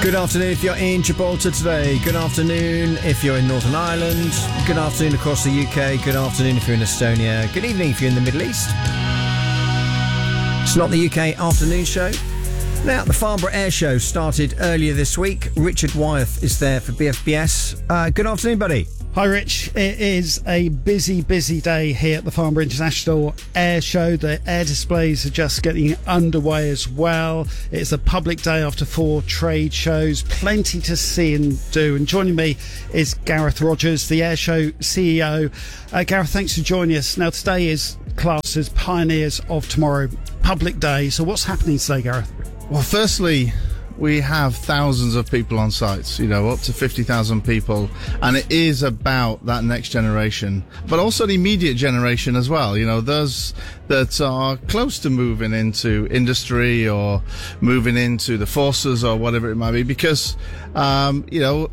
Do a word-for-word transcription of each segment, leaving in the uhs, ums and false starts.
Good afternoon if you're in Gibraltar today. Good afternoon if you're in Northern Ireland. Good afternoon across the U K. Good afternoon if you're in Estonia. Good evening if you're in the Middle East. It's not the U K afternoon show. Now, the Farnborough Air Show started earlier this week. Richard Wyeth is there for B F B S. Uh, good afternoon, buddy. Hi, Rich. It is a busy, busy day here at the Farnborough International Air Show. The air displays are just getting underway as well. It's a public day after four trade shows. Plenty to see and do. And joining me is Gareth Rogers, the Air Show C E O. Uh, Gareth, thanks for joining us. Now, today is classed as Pioneers of Tomorrow, public day. So what's happening today, Gareth? Well, firstly, we have thousands of people on sites, you know, up to fifty thousand people, and it is about that next generation, but also the immediate generation as well, you know, those that are close to moving into industry or moving into the forces or whatever it might be, because, um, you know,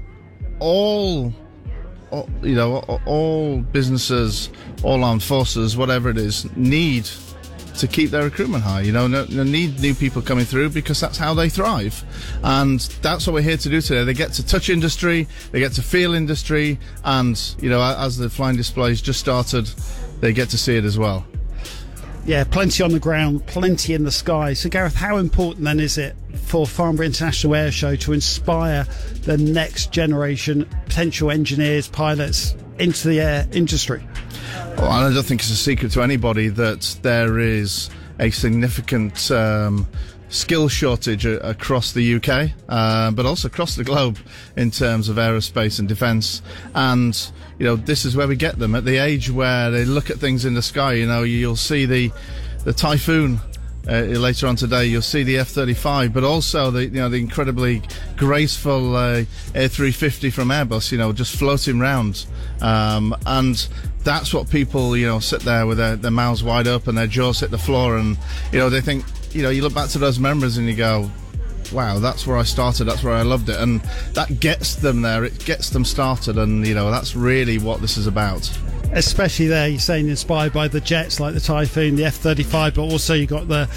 all, all, you know, all businesses, all armed forces, whatever it is, need to keep their recruitment high. You know, no, no need new people coming through, because that's how they thrive, and that's what we're here to do today. They get to touch industry, they get to feel industry, and, you know, as the flying displays just started, they get to see it as well. Yeah, plenty on the ground, plenty in the sky. So, Gareth, how important then is it for Farnborough International Air Show to inspire the next generation potential engineers, pilots into the air industry? Well, I don't think it's a secret to anybody that there is a significant um, skill shortage a- across the U K, uh, but also across the globe in terms of aerospace and defence. And, you know, this is where we get them at the age where they look at things in the sky. You know, you'll see the the Typhoon. Uh, later on today, you'll see the F thirty-five, but also the, you know, the incredibly graceful uh, A three fifty from Airbus, you know, just floating round. Um, and that's what people, you know, sit there with their, their mouths wide open, their jaws hit the floor, and, you know, they think, you know, you look back to those memories and you go, wow, that's where I started, that's where I loved it. And that gets them there, it gets them started, and, you know, that's really what this is about. Especially there, you're saying inspired by the jets like the Typhoon, the F thirty-five, but also you've got the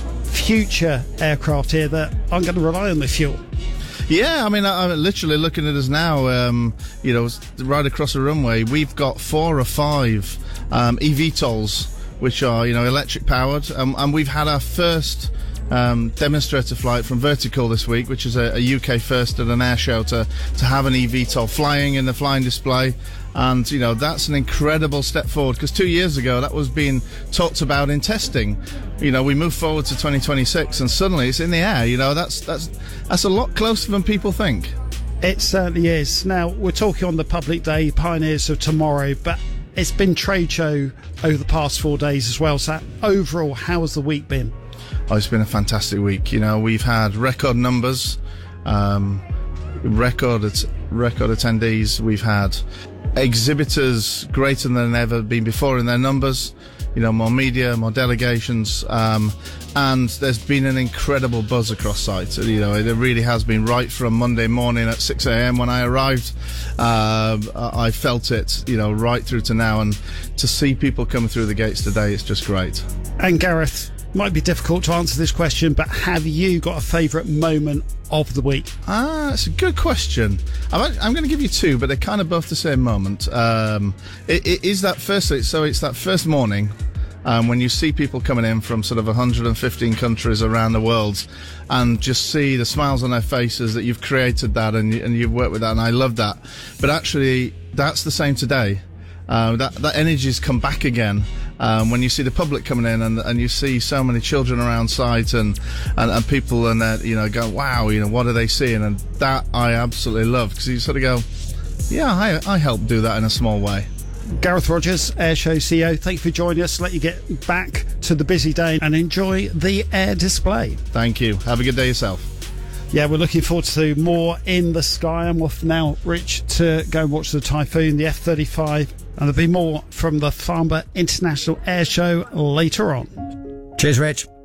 future aircraft here that aren't going to rely on the fuel. Yeah, I mean, I'm literally looking at us now, um, you know, right across the runway. We've got four or five um, eVTOLs, which are, you know, electric powered, um, and we've had our first Um, demonstrator flight from Vertical this week, which is a, a U K first at an air show to, to have an eVTOL flying in the flying display. And, you know, that's an incredible step forward, because two years ago that was being talked about in testing. You know, we move forward to twenty twenty-six and suddenly it's in the air. You know, that's that's that's a lot closer than people think. It certainly is. Now, we're talking on the public day, Pioneers of Tomorrow, but it's been trade show over the past four days as well. So overall, how has the week been? Oh, it's been a fantastic week. You know, we've had record numbers, um, record record attendees. We've had exhibitors greater than ever been before in their numbers. You know, more media, more delegations, um, and there's been an incredible buzz across site. You know, it really has been, right from Monday morning at six a.m. when I arrived. Uh, I felt it, you know, right through to now, and to see people coming through the gates today, it's just great. And Gareth, might be difficult to answer this question, but have you got a favourite moment of the week? Ah, it's a good question. I'm, I'm going to give you two, but they're kind of both the same moment. Um, it, it is that first, so it's that first morning um, when you see people coming in from sort of one hundred fifteen countries around the world, and just see the smiles on their faces that you've created that, and, and you've worked with that, and I love that. But actually, that's the same today. Uh, that, that energy's come back again um, when you see the public coming in, and, and you see so many children around site, and, and, and people, and that, you know, go, wow, you know, what are they seeing? And that I absolutely love, because you sort of go, yeah, I, I helped do that in a small way. Gareth Rogers, Air Show C E O, thank you for joining us. Let you get back to the busy day and enjoy the air display. Thank you. Have a good day yourself. Yeah, we're looking forward to more in the sky. I'm off now, Rich, to go and watch the Typhoon, the F thirty-five, and there'll be more from the Farnborough International Air Show later on. Cheers, Rich.